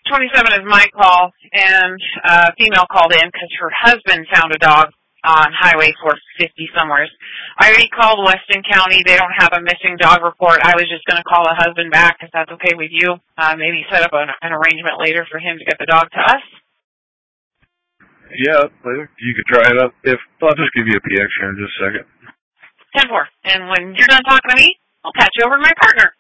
27 is my call, and a female called in because her husband found a dog on Highway 450 somewhere. I already called Weston County. They don't have a missing dog report. I was just going to call the husband back if that's okay with you. Maybe set up an arrangement later for him to get the dog to us. Yeah, later. You could try it up. I'll just give you a PX here in just a second. 10-4. And when you're done talking to me, I'll patch you over to my partner.